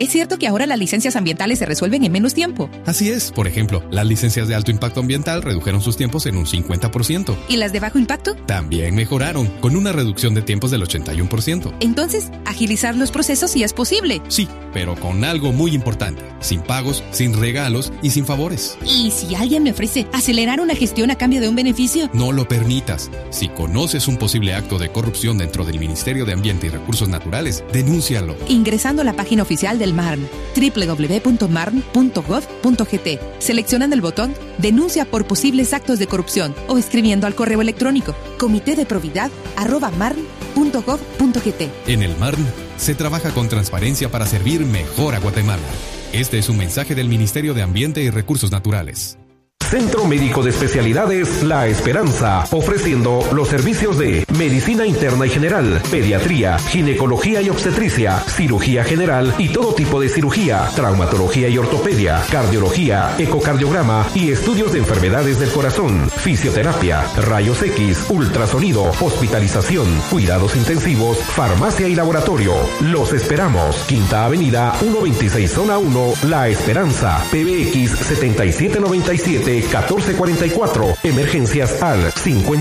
¿Es cierto que ahora las licencias ambientales se resuelven en menos tiempo? Así es. Por ejemplo, las licencias de alto impacto ambiental redujeron sus tiempos en un 50%. ¿Y las de bajo impacto? También mejoraron, con una reducción de tiempos del 81%. Entonces, agilizar los procesos sí es posible. Sí, pero con algo muy importante. Sin pagos, sin regalos y sin favores. ¿Y si alguien me ofrece acelerar una gestión a cambio de un beneficio? No lo permitas. Si conoces un posible acto de corrupción dentro del Ministerio de Ambiente y Recursos Naturales, denúncialo. Ingresando a la página oficial del MARN, www.marn.gov.gt, seleccionando el botón Denuncia por posibles actos de corrupción o escribiendo al correo electrónico comitédeprobidad@marn.gov.gt. En el MARN se trabaja con transparencia para servir mejor a Guatemala. Este es un mensaje del Ministerio de Ambiente y Recursos Naturales. Centro Médico de Especialidades La Esperanza, ofreciendo los servicios de medicina interna y general, pediatría, ginecología y obstetricia, cirugía general y todo tipo de cirugía, traumatología y ortopedia, cardiología, ecocardiograma y estudios de enfermedades del corazón, fisioterapia, rayos X, ultrasonido, hospitalización, cuidados intensivos, farmacia y laboratorio. Los esperamos. Quinta Avenida 126 Zona 1, La Esperanza, PBX 7797-1444. Emergencias al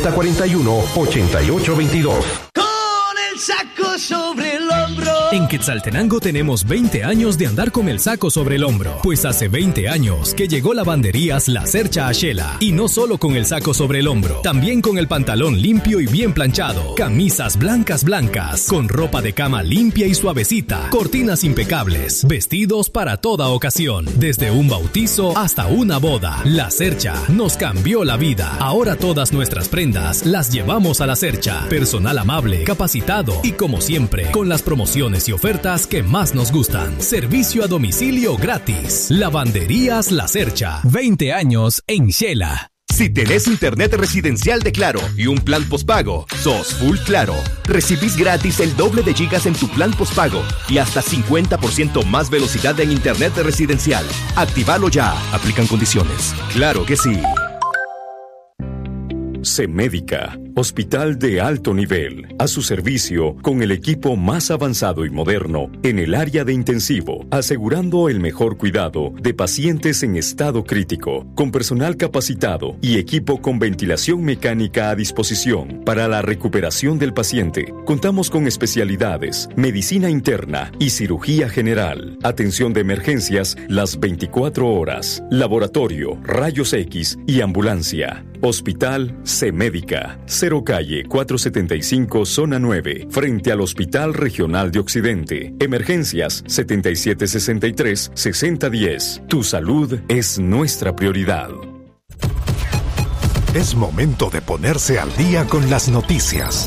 5041-8822. Con el saco sobre el hombro. En Quetzaltenango tenemos 20 años de andar con el saco sobre el hombro. Pues hace 20 años que llegó Lavanderías La Cercha a Xela. Y no solo con el saco sobre el hombro, también con el pantalón limpio y bien planchado. Camisas blancas, con ropa de cama limpia y suavecita. Cortinas impecables. Vestidos para toda ocasión. Desde un bautizo hasta una boda. La Cercha nos cambió la vida. Ahora todas nuestras prendas las llevamos a La Cercha. Personal amable, capacitado y como siempre, con las promociones y ofertas que más nos gustan. Servicio a domicilio gratis. Lavanderías La Cercha. 20 años en Xela. Si tenés internet residencial de Claro y un plan postpago, sos full Claro. Recibís gratis el doble de gigas en tu plan postpago y hasta 50% más velocidad en internet residencial. Actívalo ya. Aplican condiciones. Claro que sí. CEMédica, hospital de alto nivel, a su servicio con el equipo más avanzado y moderno en el área de intensivo, asegurando el mejor cuidado de pacientes en estado crítico, con personal capacitado y equipo con ventilación mecánica a disposición para la recuperación del paciente. Contamos con especialidades, medicina interna y cirugía general, atención de emergencias las 24 horas, laboratorio, rayos X y ambulancia. Hospital CEMédica, 0 calle 475 zona 9, frente al Hospital Regional de Occidente. Emergencias 7763-6010. Tu salud es nuestra prioridad. Es momento de ponerse al día con las noticias.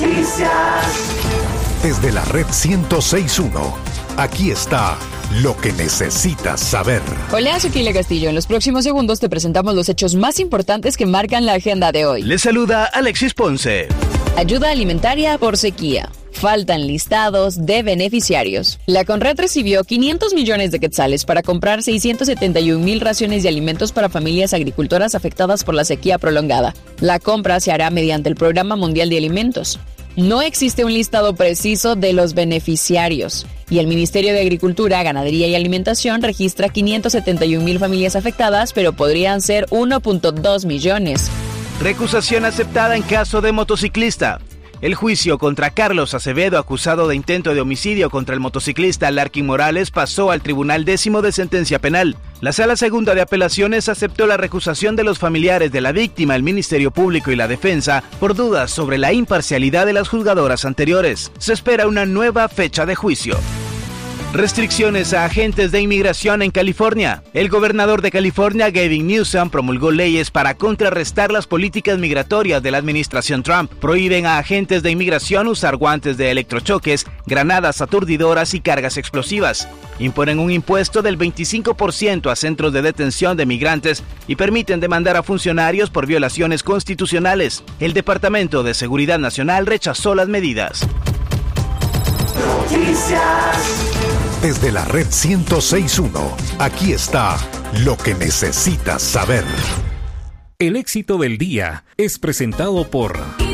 Desde la red 106.1, aquí está lo que necesitas saber. Hola, soy Kile Castillo. En los próximos segundos te presentamos los hechos más importantes que marcan la agenda de hoy. Les saluda Alexis Ponce. Ayuda alimentaria por sequía. Faltan listados de beneficiarios. La Conred recibió 500 millones de quetzales para comprar 671,000 raciones de alimentos para familias agricultoras afectadas por la sequía prolongada. La compra se hará mediante el Programa Mundial de Alimentos. No existe un listado preciso de los beneficiarios y el Ministerio de Agricultura, Ganadería y Alimentación registra 571,000 familias afectadas, pero podrían ser 1.2 millones. Recusación aceptada en caso de motociclista. El juicio contra Carlos Acevedo, acusado de intento de homicidio contra el motociclista Larkin Morales, pasó al Tribunal 10º de Sentencia Penal. La Sala Segunda de Apelaciones aceptó la recusación de los familiares de la víctima, el Ministerio Público y la Defensa por dudas sobre la imparcialidad de las juzgadoras anteriores. Se espera una nueva fecha de juicio. Restricciones a agentes de inmigración en California. El gobernador de California, Gavin Newsom, promulgó leyes para contrarrestar las políticas migratorias de la administración Trump. Prohíben a agentes de inmigración usar guantes de electrochoques, granadas aturdidoras y cargas explosivas. Imponen un impuesto del 25% a centros de detención de migrantes y permiten demandar a funcionarios por violaciones constitucionales. El Departamento de Seguridad Nacional rechazó las medidas. Desde la red 106.1, aquí está lo que necesitas saber. El éxito del día es presentado por